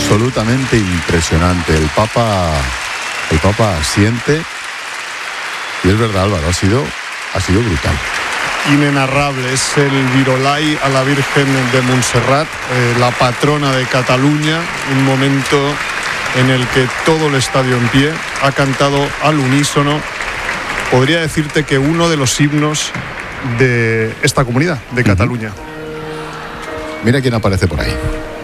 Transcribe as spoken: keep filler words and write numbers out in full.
absolutamente impresionante. El Papa, el Papa asiente. Y es verdad, Álvaro, ha sido, ha sido brutal. Inenarrable, es el Virolai a la Virgen de Montserrat, eh, la patrona de Cataluña, un momento en el que todo el estadio en pie ha cantado al unísono. Podría decirte que uno de los himnos de esta comunidad, de Cataluña. Mira quién aparece por ahí.